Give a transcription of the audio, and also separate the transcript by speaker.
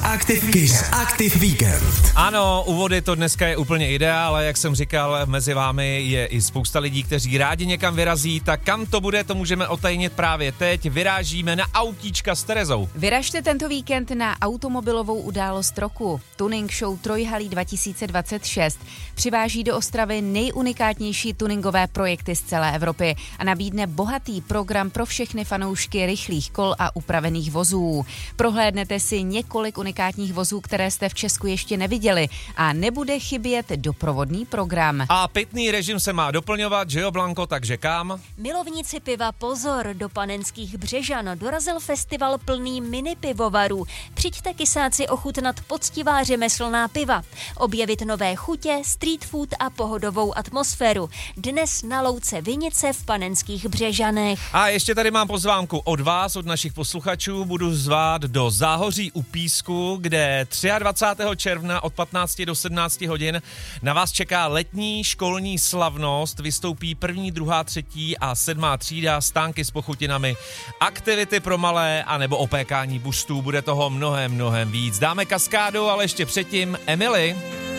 Speaker 1: Aktiv Víkend.
Speaker 2: Ano, u vody to dneska je úplně ideál, ale jak jsem říkal, mezi vámi je i spousta lidí, kteří rádi někam vyrazí, tak kam to bude, to můžeme otajnit právě teď. Vyrážíme na autíčka s Terezou.
Speaker 3: Vyražte tento víkend na automobilovou událost roku. Tuning Show Trojhalí 2026 přiváží do Ostravy nejunikátnější tuningové projekty z celé Evropy a nabídne bohatý program pro všechny fanoušky rychlých kol a upravených vozů. Prohlédnete si několik unikátních vozů, které jste v Česku ještě neviděli a nebude chybět doprovodný program.
Speaker 2: A pitný režim se má doplňovat, že jo, Blanko, takže kam?
Speaker 4: Milovníci piva pozor, do Panenských Břežan dorazil festival plný mini pivovarů. Přijďte kysáci ochutnat poctivá řemeslná piva, objevit nové chutě, street food a pohodovou atmosféru. Dnes na louce Vinice v Panenských Břežanech.
Speaker 2: A ještě tady mám pozvánku od vás, od našich posluchačů. Budu zvát do Záhoří u Písku, kde 23. června od 15 do 17 hodin na vás čeká letní školní slavnost. Vystoupí 1., 2., 3. a 7. třída, stánky s pochutinami, aktivity pro malé a nebo opékání buštů. Bude toho mnohem víc. Dáme kaskádu, ale ještě předtím Emily.